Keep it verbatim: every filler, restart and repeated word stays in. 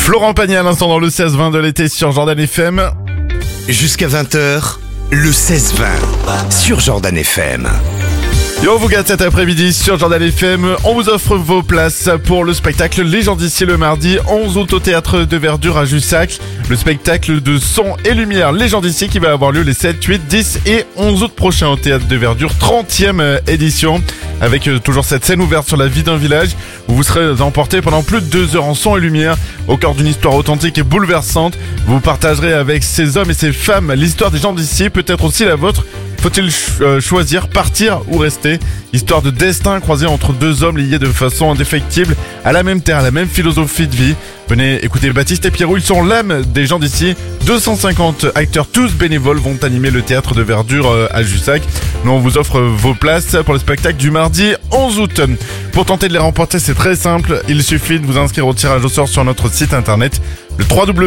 Florent Pagny à l'instant dans le seize vingt de l'été sur Jordan F M. Jusqu'à vingt heures, le seize vingt sur Jordan F M. Et on vous gâte cet après-midi sur Jordan F M. On vous offre vos places pour le spectacle Les gens d'ici le mardi onze août au Théâtre de Verdure à Jussac. Le spectacle de son et lumière Les gens d'ici qui va avoir lieu les sept, huit, dix et onze août prochains au Théâtre de Verdure. trentième édition avec toujours cette scène ouverte sur la vie d'un village où vous serez emporté pendant plus de deux heures en son et lumière au cœur d'une histoire authentique et bouleversante. Vous partagerez avec ces hommes et ces femmes l'histoire des gens d'ici, peut-être aussi la vôtre. Faut-il ch- choisir, partir ou rester? Histoire de destin croisé entre deux hommes liés de façon indéfectible à la même terre, à la même philosophie de vie. Venez écouter Baptiste et Pierrot, ils sont l'âme des gens d'ici. deux cent cinquante acteurs, tous bénévoles, vont animer le Théâtre de Verdure à Jussac. Nous, on vous offre vos places pour le spectacle du mardi onze août. Pour tenter de les remporter, c'est très simple. Il suffit de vous inscrire au tirage au sort sur notre site internet, le w w w